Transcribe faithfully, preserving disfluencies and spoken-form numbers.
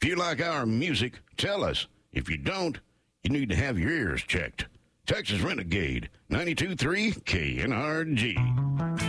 If you like our music, tell us. If you don't, you need to have your ears checked. Texas Renegade, ninety-two point three K N R G.